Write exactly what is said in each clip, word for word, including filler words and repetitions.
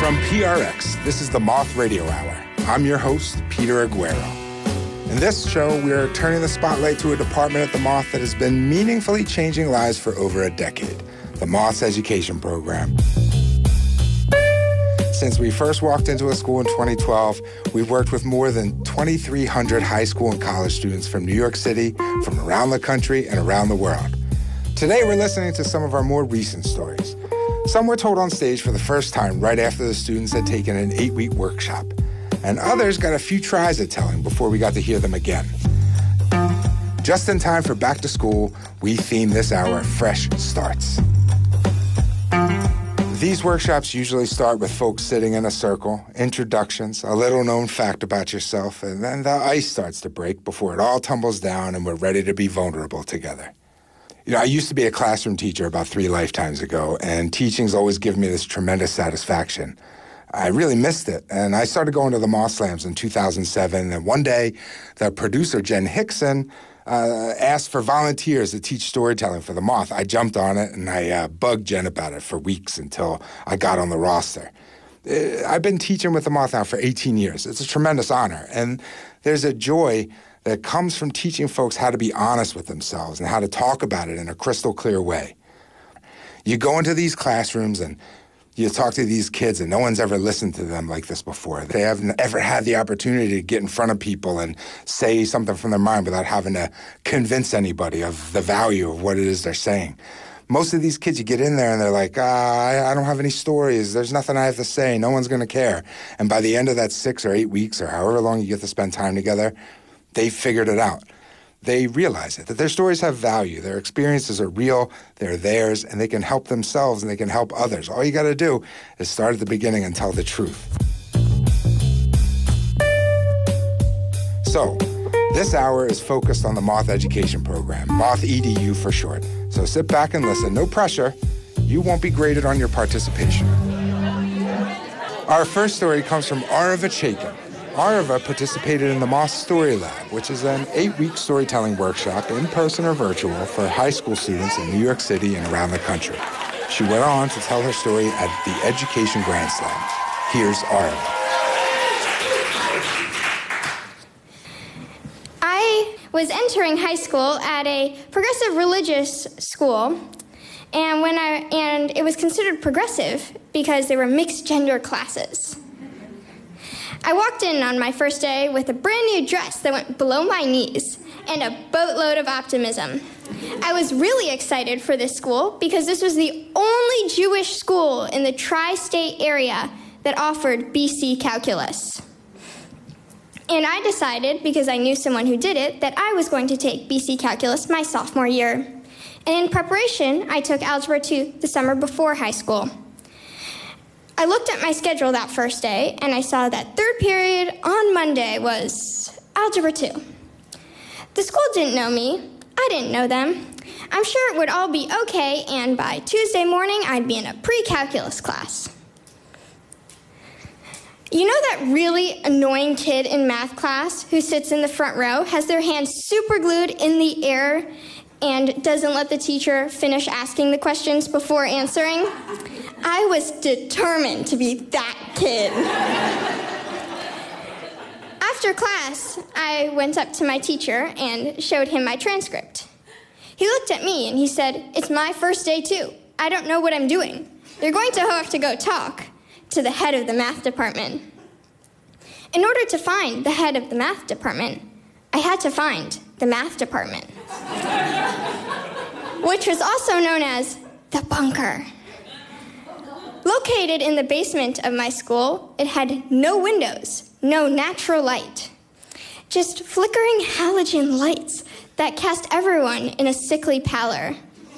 From P R X, this is the Moth Radio Hour. I'm your host, Peter Aguero. In this show, we are turning the spotlight to a department at the Moth that has been meaningfully changing lives for over a decade, the Moth's education program. Since we first walked into a school in twenty twelve, we've worked with more than twenty-three hundred high school and college students from New York City, from around the country, and around the world. Today, we're listening to some of our more recent stories. Some were told on stage for the first time right after the students had taken an eight-week workshop, and others got a few tries at telling before we got to hear them again. Just in time for back to school, we theme this hour Fresh Starts. These workshops usually start with folks sitting in a circle, introductions, a little-known fact about yourself, and then the ice starts to break before it all tumbles down and we're ready to be vulnerable together. You know, I used to be a classroom teacher about three lifetimes ago, and teaching's always given me this tremendous satisfaction. I really missed it, and I started going to the Moth Slams in two thousand seven, and one day, the producer, Jen Hickson, uh, asked for volunteers to teach storytelling for the Moth. I jumped on it, and I uh, bugged Jen about it for weeks until I got on the roster. Uh, I've been teaching with the Moth now for eighteen years. It's a tremendous honor, and there's a joy that comes from teaching folks how to be honest with themselves and how to talk about it in a crystal clear way. You go into these classrooms and you talk to these kids, and no one's ever listened to them like this before. They haven't ever had the opportunity to get in front of people and say something from their mind without having to convince anybody of the value of what it is they're saying. Most of these kids, you get in there and they're like, ah, I, I don't have any stories. There's nothing I have to say. No one's going to care. And by the end of that six or eight weeks or however long you get to spend time together, they figured it out. They realize it, that their stories have value. Their experiences are real, they're theirs, and they can help themselves and they can help others. All you got to do is start at the beginning and tell the truth. So, this hour is focused on the Moth Education Program, Moth E D U for short. So sit back and listen. No pressure. You won't be graded on your participation. Our first story comes from Arava Chaikin. Arava participated in the Moth Story Lab, which is an eight-week storytelling workshop, in person or virtual, for high school students in New York City and around the country. She went on to tell her story at the Education Grand Slam. Here's Arava. I was entering high school at a progressive religious school, and when I and it was considered progressive because there were mixed gender classes. I walked in on my first day with a brand new dress that went below my knees and a boatload of optimism. I was really excited for this school because this was the only Jewish school in the tri-state area that offered B C calculus. And I decided, because I knew someone who did it, that I was going to take B C calculus my sophomore year. And in preparation, I took Algebra two the summer before high school. I looked at my schedule that first day, and I saw that third period on Monday was Algebra two. The school didn't know me. I didn't know them. I'm sure it would all be okay, and by Tuesday morning, I'd be in a pre-calculus class. You know that really annoying kid in math class who sits in the front row, has their hands super glued in the air, and doesn't let the teacher finish asking the questions before answering? I was determined to be that kid. After class, I went up to my teacher and showed him my transcript. He looked at me and he said, "It's my first day too. I don't know what I'm doing. You're going to have to go talk to the head of the math department." In order to find the head of the math department, I had to find the math department, which was also known as the bunker. Located in the basement of my school, it had no windows, no natural light, just flickering halogen lights that cast everyone in a sickly pallor.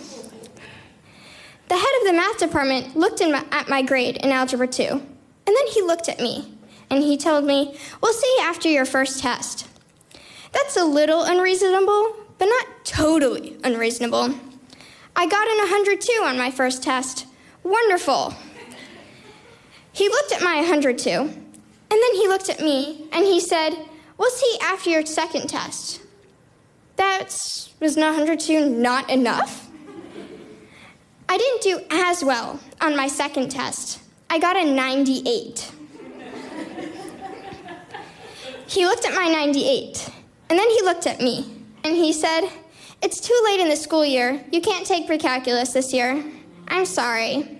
The head of the math department looked in my, at my grade in Algebra two, and then he looked at me, and he told me, "We'll see after your first test." That's a little unreasonable, but not totally unreasonable. I got an one hundred two on my first test. Wonderful. He looked at my one hundred two, and then he looked at me, and he said, "We'll see after your second test." That was one hundred two not enough? I didn't do as well on my second test. I got a ninety-eight. He looked at my ninety-eight, and then he looked at me, and he said, "It's too late in the school year. You can't take pre-calculus this year. I'm sorry."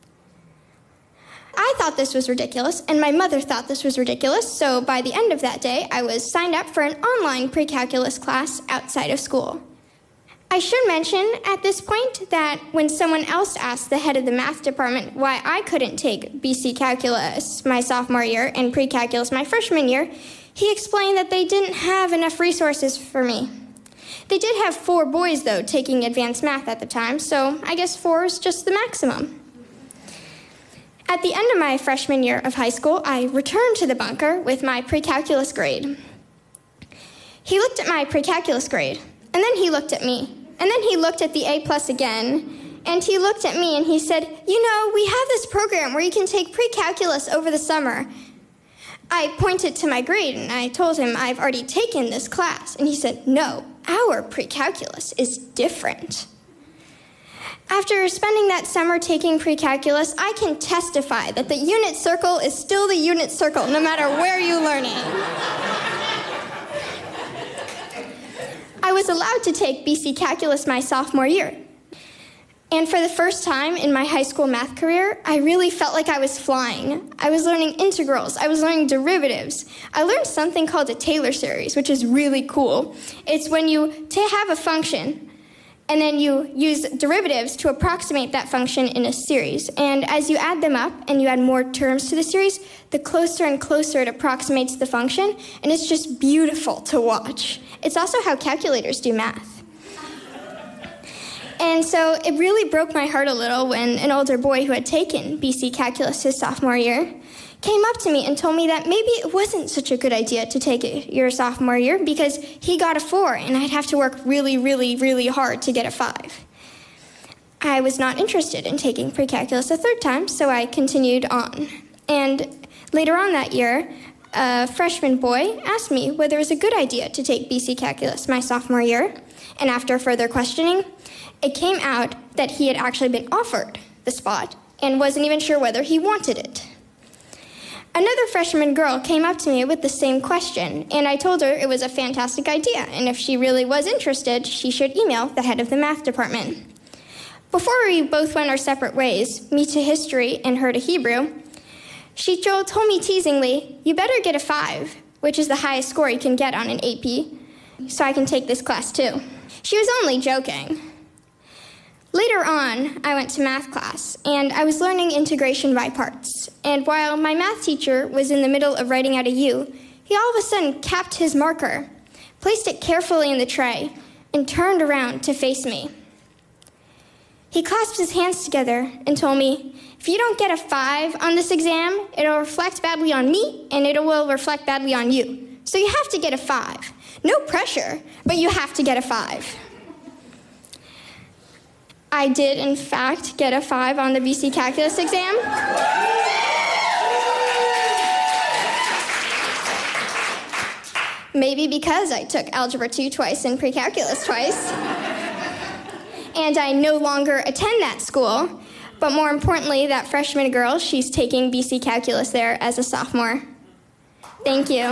I thought this was ridiculous, and my mother thought this was ridiculous, so by the end of that day, I was signed up for an online pre-calculus class outside of school. I should mention at this point that when someone else asked the head of the math department why I couldn't take B C Calculus my sophomore year and pre-calculus my freshman year, he explained that they didn't have enough resources for me. They did have four boys, though, taking advanced math at the time, so I guess four is just the maximum. At the end of my freshman year of high school, I returned to the bunker with my pre-calculus grade. He looked at my pre-calculus grade, and then he looked at me, and then he looked at the A plus again, and he looked at me and he said, "You know, we have this program where you can take pre-calculus over the summer." I pointed to my grade and I told him I've already taken this class, and he said, "No, our pre-calculus is different." After spending that summer taking pre-calculus, I can testify that the unit circle is still the unit circle, no matter where you learn it. I was allowed to take B C Calculus my sophomore year. And for the first time in my high school math career, I really felt like I was flying. I was learning integrals. I was learning derivatives. I learned something called a Taylor series, which is really cool. It's when you t- have a function, and then you use derivatives to approximate that function in a series. And as you add them up and you add more terms to the series, the closer and closer it approximates the function, and it's just beautiful to watch. It's also how calculators do math. And so it really broke my heart a little when an older boy who had taken B C Calculus his sophomore year came up to me and told me that maybe it wasn't such a good idea to take it your sophomore year because he got a four and I'd have to work really, really, really hard to get a five. I was not interested in taking pre-calculus a third time, so I continued on. And later on that year, a freshman boy asked me whether it was a good idea to take B C Calculus my sophomore year, and after further questioning, it came out that he had actually been offered the spot and wasn't even sure whether he wanted it. Another freshman girl came up to me with the same question, and I told her it was a fantastic idea, and if she really was interested, she should email the head of the math department. Before we both went our separate ways, me to history and her to Hebrew, she told me teasingly, "You better get a five, which is the highest score you can get on an A P, so I can take this class too." She was only joking. Later on, I went to math class, and I was learning integration by parts. And while my math teacher was in the middle of writing out a U, he all of a sudden capped his marker, placed it carefully in the tray, and turned around to face me. He clasped his hands together and told me, "If you don't get a five on this exam, it'll reflect badly on me, and it will reflect badly on you. So you have to get a five. No pressure, but you have to get a five." I did, in fact, get a five on the B C Calculus exam. Maybe because I took Algebra two twice and Pre-Calculus twice. And I no longer attend that school, but more importantly, that freshman girl, she's taking B C Calculus there as a sophomore. Thank you.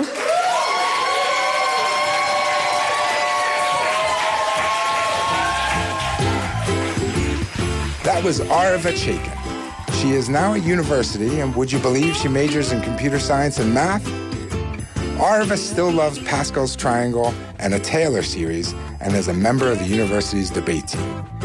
That was Arva Chaikin. She is now at university, and would you believe she majors in computer science and math? Arva still loves Pascal's Triangle and a Taylor series, and is a member of the university's debate team.